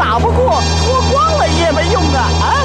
打不过，脱光了也没用啊！啊！